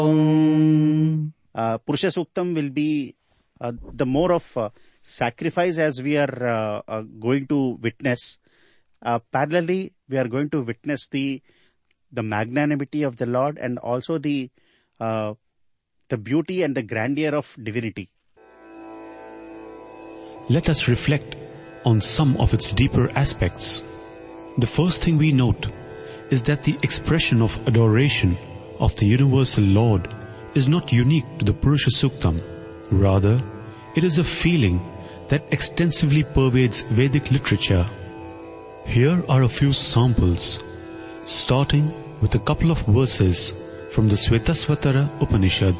Purusha Suktam will be the more of sacrifice as we are going to witness. Parallelly, we are going to witness the magnanimity of the Lord and also the beauty and the grandeur of divinity. Let us reflect on some of its deeper aspects. The first thing we note is that the expression of adoration of the universal Lord is not unique to the Purusha Suktam. Rather, it is a feeling that extensively pervades Vedic literature. Here are a few samples, starting with a couple of verses from the Svetasvatara Upanishad.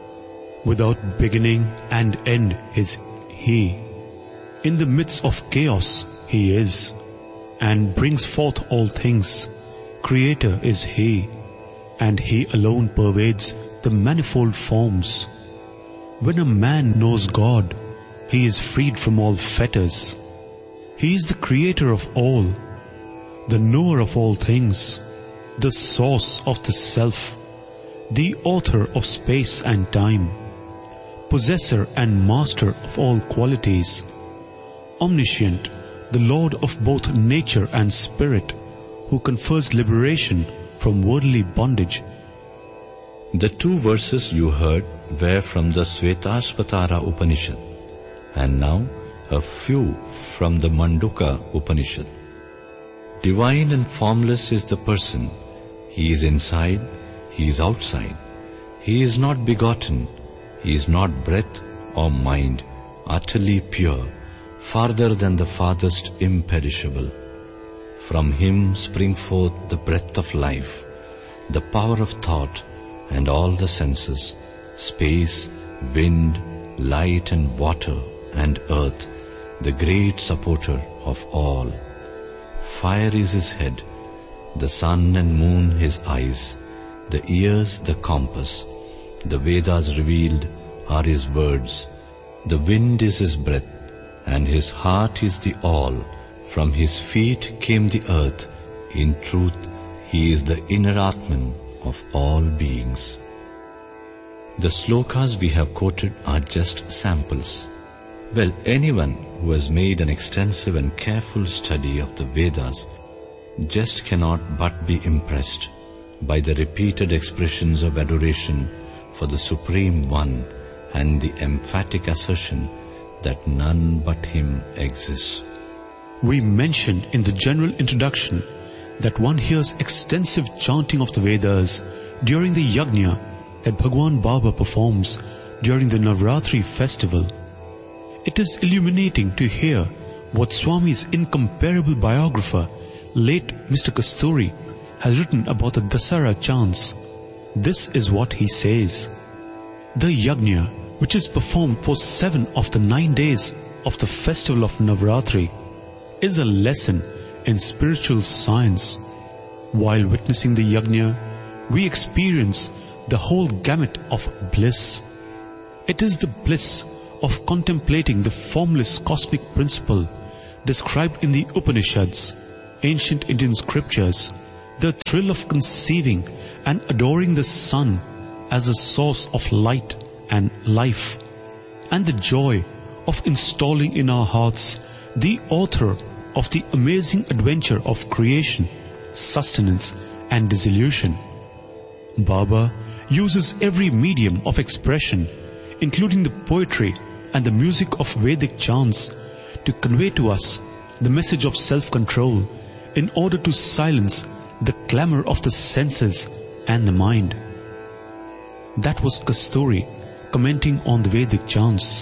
Without beginning and end is He. In the midst of chaos He is, and brings forth all things. Creator is He, and He alone pervades the manifold forms. When a man knows God, he is freed from all fetters. He is the creator of all, the knower of all things, the source of the self, the author of space and time, possessor and master of all qualities, omniscient, the Lord of both nature and spirit, who confers liberation from worldly bondage. The two verses you heard were from the Svetasvatara Upanishad, and now a few from the Manduka Upanishad. Divine and formless is the person. He is inside, He is outside. He is not begotten, He is not breath or mind, utterly pure, farther than the farthest imperishable. From Him spring forth the breath of life, the power of thought, and all the senses, space, wind, light and water and earth, the great supporter of all. Fire is His head, the sun and moon His eyes, the ears the compass. The Vedas revealed are His words. The wind is His breath, and His heart is the all. From His feet came the earth. In truth, He is the inner Atman of all beings. The slokas we have quoted are just samples. Well, anyone who has made an extensive and careful study of the Vedas just cannot but be impressed by the repeated expressions of adoration for the Supreme One and the emphatic assertion that none but Him exists. We mentioned in the general introduction that one hears extensive chanting of the Vedas during the yajna that Bhagwan Baba performs during the Navratri festival. It is illuminating to hear what Swami's incomparable biographer, late Mr. Kasturi, has written about the Dasara chants. This is what he says. The yajna, which is performed for 7 of the 9 days of the festival of Navratri, is a lesson in spiritual science. While witnessing the yajna, we experience the whole gamut of bliss. It is the bliss of contemplating the formless cosmic principle described in the Upanishads, ancient Indian scriptures, the thrill of conceiving and adoring the sun as a source of light and life, and the joy of installing in our hearts the author of the amazing adventure of creation, sustenance and dissolution. Baba uses every medium of expression, including the poetry and the music of Vedic chants, to convey to us the message of self-control in order to silence the clamor of the senses and the mind. That was Kasturi commenting on the Vedic chants.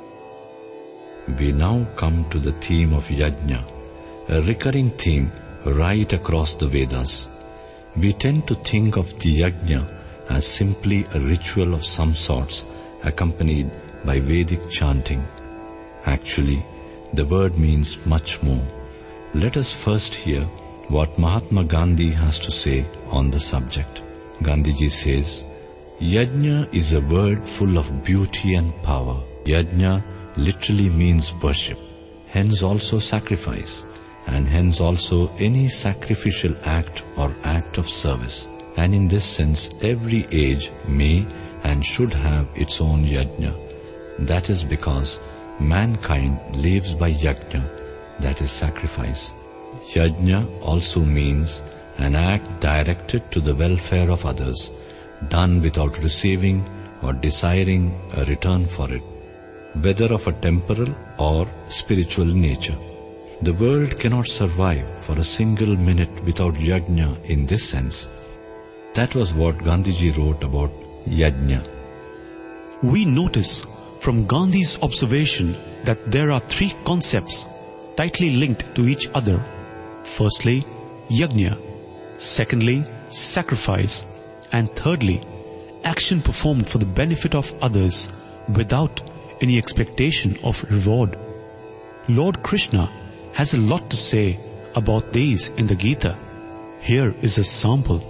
We now come to the theme of yajna, a recurring theme right across the Vedas. We tend to think of the yajna as simply a ritual of some sorts accompanied by Vedic chanting. Actually, the word means much more. Let us first hear what Mahatma Gandhi has to say on the subject. Gandhiji says, Yajna is a word full of beauty and power. Yajna literally means worship, hence also sacrifice, and hence also any sacrificial act or act of service. and in this sense every age may and should have its own yajna. That is because mankind lives by yajna, that is sacrifice. Yajna also means an act directed to the welfare of others, done without receiving or desiring a return for it, whether of a temporal or spiritual nature. The world cannot survive for a single minute without yajna in this sense. That was what Gandhiji wrote about yajna. We notice from Gandhi's observation that there are three concepts tightly linked to each other. Firstly, yajna. Secondly, sacrifice. And thirdly, action performed for the benefit of others without any expectation of reward. Lord Krishna has a lot to say about these in the Gita. Here is a sample.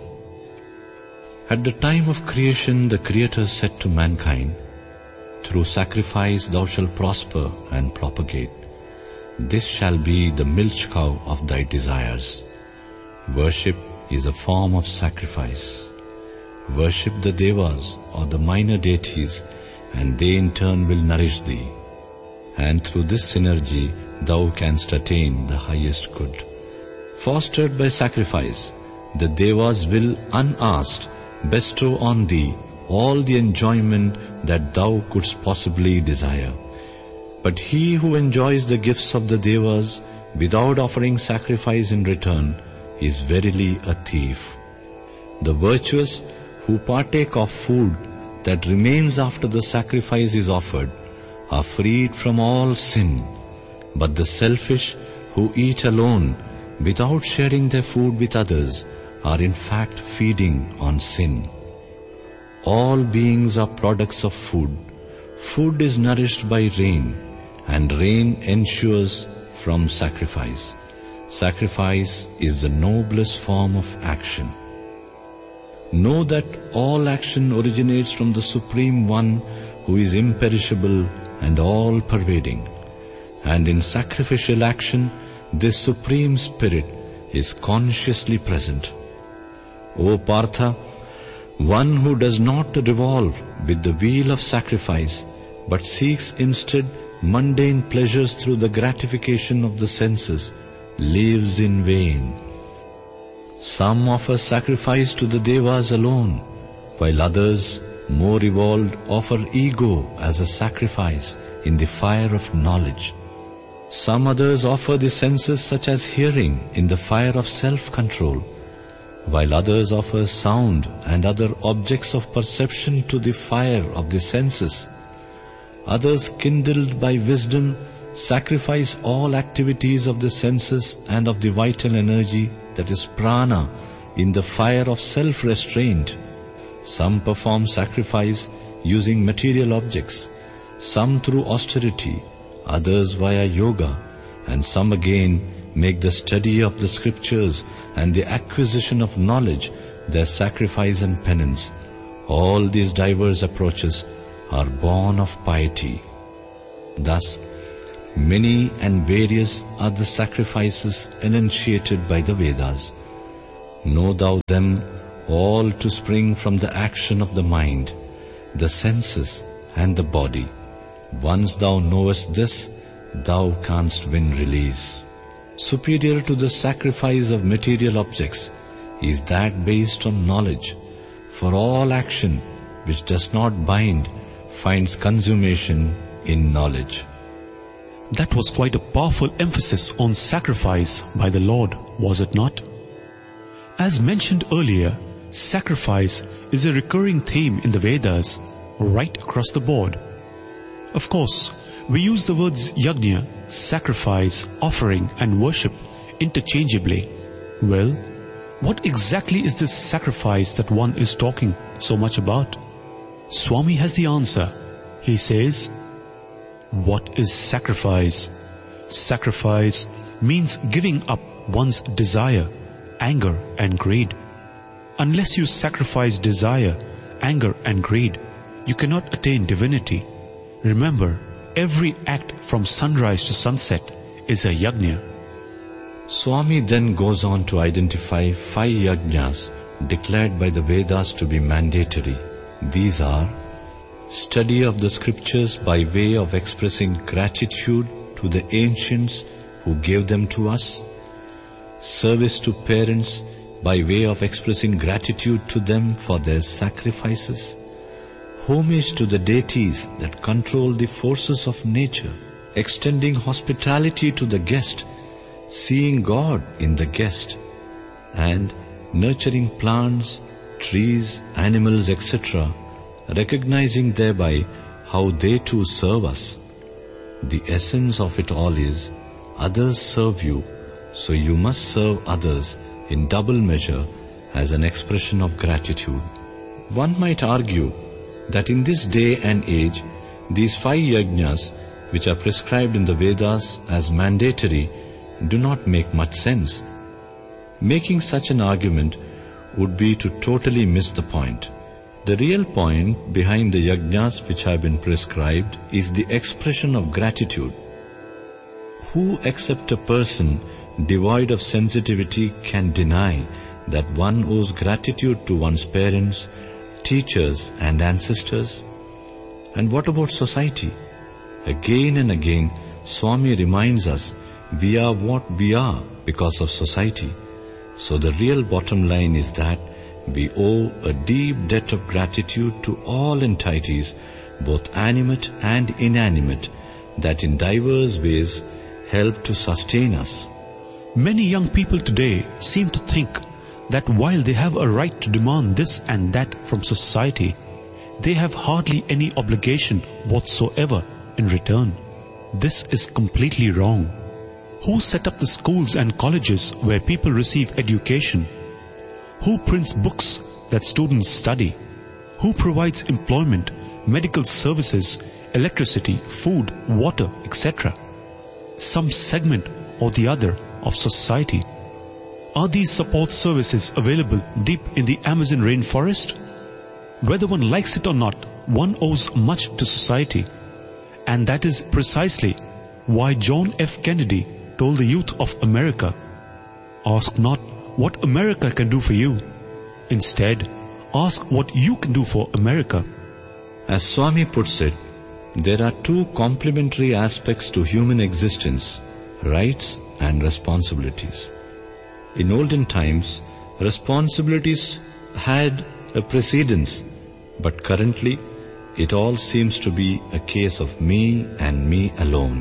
At the time of creation, the Creator said to mankind, "Through sacrifice thou shalt prosper and propagate. This shall be the milch cow of thy desires." Worship is a form of sacrifice. Worship the Devas or the minor deities, and they in turn will nourish thee. And through this synergy thou canst attain the highest good. Fostered by sacrifice, the Devas will unasked bestow on thee all the enjoyment that thou couldst possibly desire. But he who enjoys the gifts of the Devas without offering sacrifice in return is verily a thief. The virtuous who partake of food that remains after the sacrifice is offered are freed from all sin, but the selfish who eat alone without sharing their food with others are in fact feeding on sin. All beings are products of food. Food is nourished by rain, and rain ensures from sacrifice. Sacrifice is the noblest form of action. Know that all action originates from the Supreme One who is imperishable and all-pervading. And in sacrificial action, this Supreme Spirit is consciously present. O Partha, one who does not revolve with the wheel of sacrifice, but seeks instead mundane pleasures through the gratification of the senses, lives in vain. Some offer sacrifice to the Devas alone, while others, more evolved, offer ego as a sacrifice in the fire of knowledge. Some others offer the senses such as hearing in the fire of self-control, while others offer sound and other objects of perception to the fire of the senses. Others, kindled by wisdom, sacrifice all activities of the senses and of the vital energy, that is prana, in the fire of self-restraint. Some perform sacrifice using material objects, some through austerity, others via yoga, and some again make the study of the scriptures and the acquisition of knowledge their sacrifice and penance. All these diverse approaches are born of piety. Thus, many and various are the sacrifices enunciated by the Vedas. Know thou them all to spring from the action of the mind, the senses and the body. Once thou knowest this, thou canst win release. Superior to the sacrifice of material objects is that based on knowledge, for all action which does not bind finds consummation in knowledge. That was quite a powerful emphasis on sacrifice by the Lord, was it not? As mentioned earlier, sacrifice is a recurring theme in the Vedas, right across the board. Of course, we use the words yajna, sacrifice, offering and worship interchangeably. Well, what exactly is this sacrifice that one is talking so much about? Swami has the answer. He says, what is sacrifice? Sacrifice means giving up one's desire, anger and greed. Unless you sacrifice desire, anger and greed, you cannot attain divinity. Remember, every act from sunrise to sunset is a yajna. Swami then goes on to identify 5 yajnas declared by the Vedas to be mandatory. These are study of the scriptures by way of expressing gratitude to the ancients who gave them to us, service to parents by way of expressing gratitude to them for their sacrifices, homage to the deities that control the forces of nature, extending hospitality to the guest, seeing God in the guest, and nurturing plants, trees, animals, etc., recognizing thereby how they too serve us. The essence of it all is, others serve you, so you must serve others in double measure as an expression of gratitude. One might argue that in this day and age, these 5 yajnas, which are prescribed in the Vedas as mandatory, do not make much sense. Making such an argument would be to totally miss the point. The real point behind the yajnas which have been prescribed is the expression of gratitude. Who except a person devoid of sensitivity can deny that one owes gratitude to one's parents, teachers and ancestors? And what about society? Again and again, Swami reminds us we are what we are because of society. So the real bottom line is that we owe a deep debt of gratitude to all entities, both animate and inanimate, that in diverse ways help to sustain us. Many young people today seem to think that while they have a right to demand this and that from society, they have hardly any obligation whatsoever in return. This is completely wrong. Who set up the schools and colleges where people receive education? Who prints books that students study? Who provides employment, medical services, electricity, food, water, etc.? Some segment or the other of society. Are these support services available deep in the Amazon rainforest? Whether one likes it or not, one owes much to society. And that is precisely why John F. Kennedy told the youth of America, ask not what America can do for you. Instead, ask what you can do for America. As Swami puts it, there are 2 complementary aspects to human existence, rights and responsibilities. In olden times, responsibilities had a precedence, but currently it all seems to be a case of me and me alone.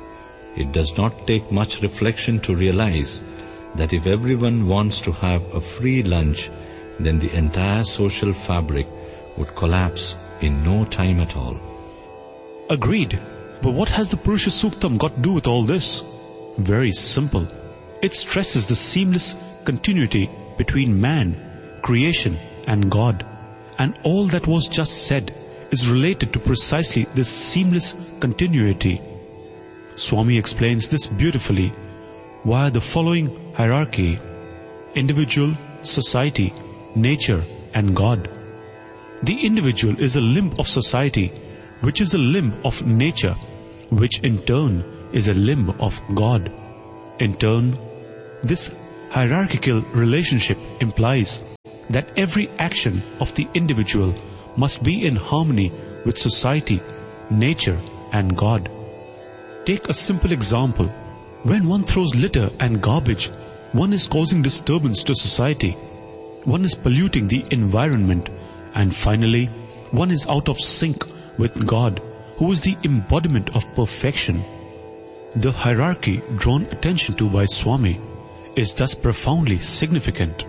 It does not take much reflection to realize that if everyone wants to have a free lunch, then the entire social fabric would collapse in no time at all. Agreed. But what has the Purusha Suktam got to do with all this? Very simple. It stresses the seamless continuity between man, creation and God. And all that was just said is related to precisely this seamless continuity. Swami explains this beautifully via the following hierarchy: individual, society, nature and God. The individual is a limb of society, which is a limb of nature, which in turn is a limb of God. In turn, this hierarchical relationship implies that every action of the individual must be in harmony with society, nature and God. Take a simple example. When one throws litter and garbage, one is causing disturbance to society. One is polluting the environment. And finally, one is out of sync with God, who is the embodiment of perfection. The hierarchy drawn attention to by Swami is thus profoundly significant.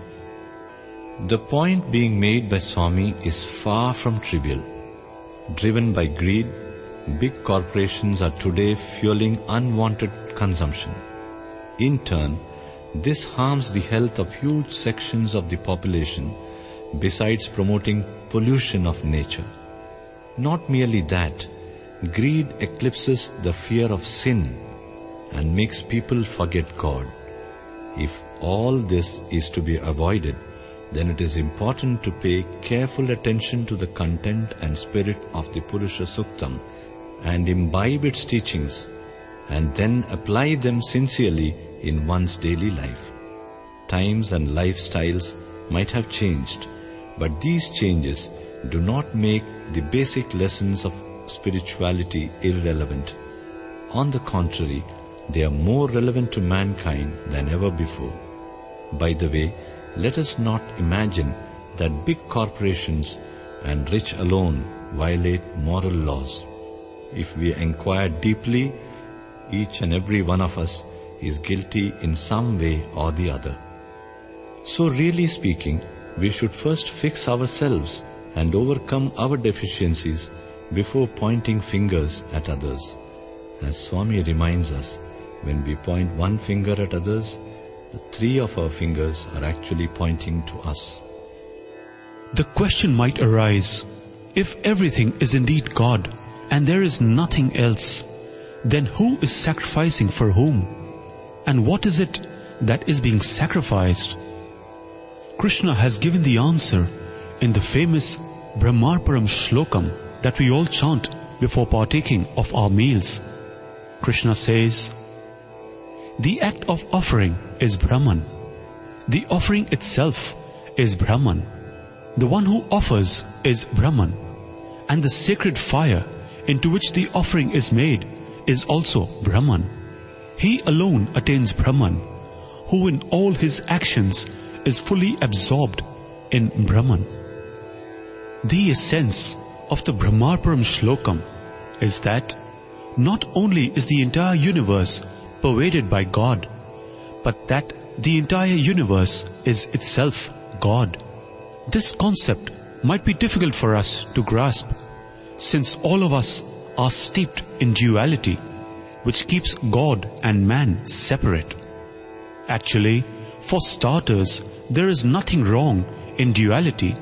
The point being made by Swami is far from trivial. Driven by greed, big corporations are today fueling unwanted consumption. In turn, this harms the health of huge sections of the population, besides promoting pollution of nature. Not merely that, greed eclipses the fear of sin and makes people forget God. If all this is to be avoided, then it is important to pay careful attention to the content and spirit of the Purusha Suktam and imbibe its teachings, and then apply them sincerely in one's daily life. Times and lifestyles might have changed, but these changes do not make the basic lessons of spirituality irrelevant. On the contrary, they are more relevant to mankind than ever before. By the way, let us not imagine that big corporations and rich alone violate moral laws. If we inquire deeply, each and every one of us is guilty in some way or the other. So really speaking, we should first fix ourselves and overcome our deficiencies before pointing fingers at others. As Swami reminds us, when we point one finger at others, the three of our fingers are actually pointing to us. The question might arise, if everything is indeed God and there is nothing else, then who is sacrificing for whom? And what is it that is being sacrificed? Krishna has given the answer in the famous Brahmarparam Shlokam that we all chant before partaking of our meals. Krishna says, the act of offering is Brahman. The offering itself is Brahman. The one who offers is Brahman. And the sacred fire into which the offering is made is also Brahman. He alone attains Brahman, who in all his actions is fully absorbed in Brahman. The essence of the Brahmarparam Shlokam is that not only is the entire universe pervaded by God, but that the entire universe is itself God. This concept might be difficult for us to grasp, since all of us are steeped in duality, which keeps God and man separate. Actually, for starters, there is nothing wrong in duality.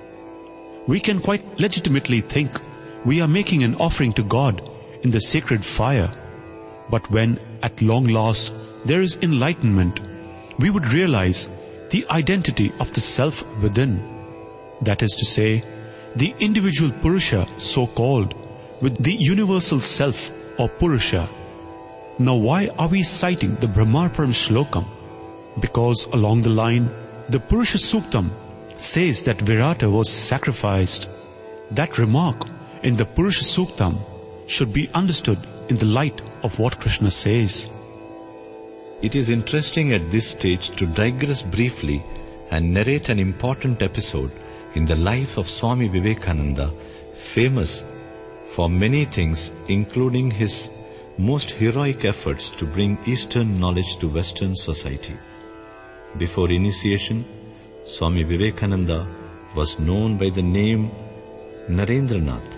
We can quite legitimately think we are making an offering to God in the sacred fire, but when at long last there is enlightenment, we would realize the identity of the self within. That is to say, the individual Purusha, so-called, with the universal self or Purusha. Now why are we citing the Brahmarparam Shlokam? Because along the line, the Purusha Suktam says that Virata was sacrificed. That remark in the Purusha Suktam should be understood in the light of what Krishna says. It is interesting at this stage to digress briefly and narrate an important episode in the life of Swami Vivekananda, famous for many things, including his most heroic efforts to bring Eastern knowledge to Western society. Before initiation, Swami Vivekananda was known by the name Narendranath.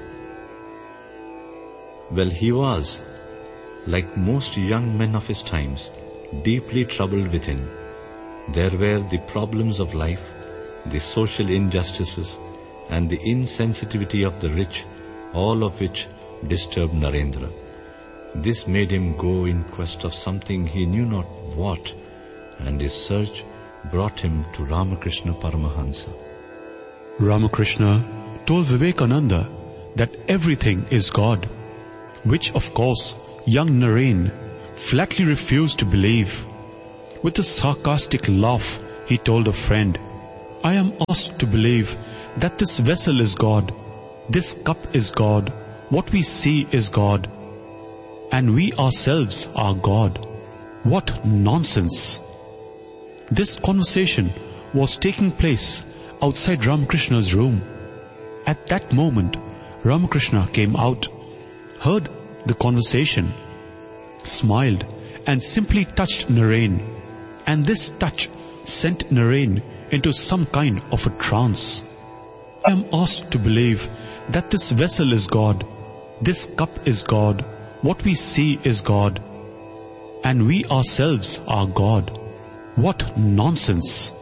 Well, he was, like most young men of his times, deeply troubled within. There were the problems of life, the social injustices, and the insensitivity of the rich, all of which disturbed Narendra. This made him go in quest of something he knew not what, and his search brought him to Ramakrishna Paramahansa. Ramakrishna told Vivekananda that everything is God, which of course young Naren flatly refused to believe. With a sarcastic laugh, he told a friend, I am asked to believe that this vessel is God, this cup is God, what we see is God, and we ourselves are God. What nonsense! This conversation was taking place outside Ramakrishna's room. At that moment, Ramakrishna came out, heard the conversation, smiled and simply touched Naren, and this touch sent Naren into some kind of a trance. I am asked to believe that this vessel is God, this cup is God, what we see is God, and we ourselves are God. What nonsense!